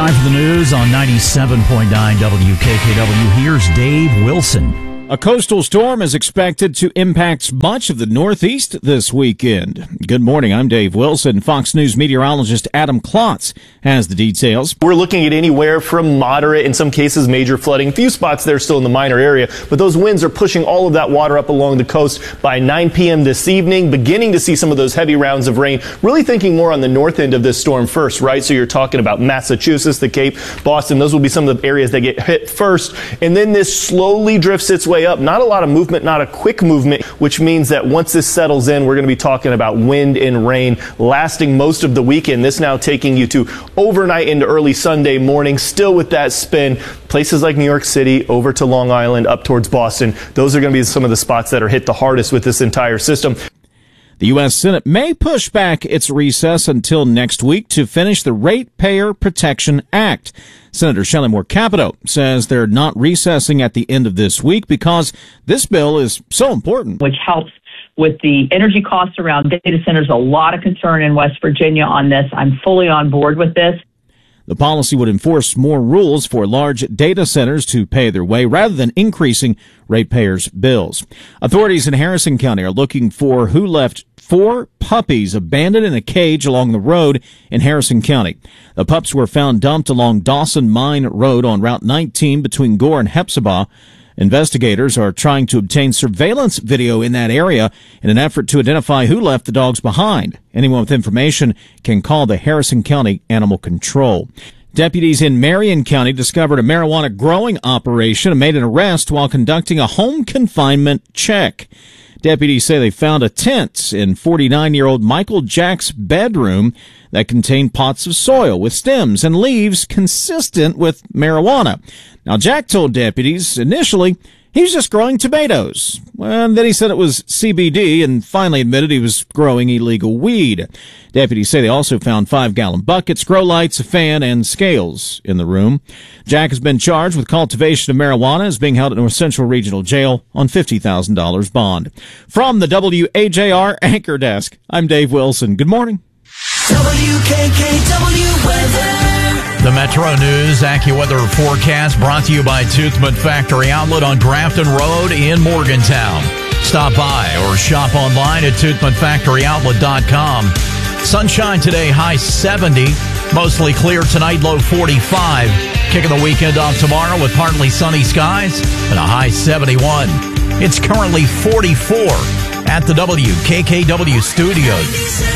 Time for the news on 97.9 WKKW. Here's Dave Wilson. A coastal storm is expected to impact much of the Northeast this weekend. Good morning, I'm Dave Wilson. Fox News meteorologist Adam Klotz has the details. We're looking at anywhere from moderate, in some cases major flooding. A few spots there still in the minor area, but those winds are pushing all of that water up along the coast by 9 p.m. this evening, beginning to see some of those heavy rounds of rain. Really thinking more on the north end of this storm first, right? So you're talking about Massachusetts, the Cape, Boston. Those will be some of the areas that get hit first. And then this slowly drifts its way up. Not a lot of movement, not a quick movement, which means that once this settles in, we're going to be talking about wind and rain lasting most of the weekend. This now taking you to overnight into early Sunday morning, still with that spin. Places like New York City, over to Long Island, up towards Boston. Those are going to be some of the spots that are hit the hardest with this entire system. The U.S. Senate may push back its recess until next week to finish the Ratepayer Protection Act. Senator Shelley Moore Capito says they're not recessing at the end of this week because this bill is so important. Which helps with the energy costs around data centers. A lot of concern in West Virginia on this. I'm fully on board with this. The policy would enforce more rules for large data centers to pay their way rather than increasing ratepayers' bills. Authorities in Harrison County are looking for who left 4 puppies abandoned in a cage along the road in Harrison County. The pups were found dumped along Dawson Mine Road on Route 19 between Gore and Hepzibah. Investigators are trying to obtain surveillance video in that area in an effort to identify who left the dogs behind. Anyone with information can call the Harrison County Animal Control. Deputies in Marion County discovered a marijuana growing operation and made an arrest while conducting a home confinement check. Deputies say they found a tent in 49-year-old Michael Jack's bedroom that contained pots of soil with stems and leaves consistent with marijuana. Now, Jack told deputies initially he was just growing tomatoes. Well, then he said it was CBD and finally admitted he was growing illegal weed. Deputies say they also found 5-gallon buckets, grow lights, a fan, and scales in the room. Jack has been charged with cultivation of marijuana, is being held at North Central Regional Jail on $50,000 bond. From the WAJR Anchor Desk, I'm Dave Wilson. Good morning. WKKW weather. The Metro News AccuWeather forecast brought to you by Toothman Factory Outlet on Grafton Road in Morgantown. Stop by or shop online at toothmanfactoryoutlet.com. Sunshine today, high 70. Mostly clear tonight, low 45. Kicking the weekend off tomorrow with partly sunny skies and a high 71. It's currently 44 at the WKKW studios.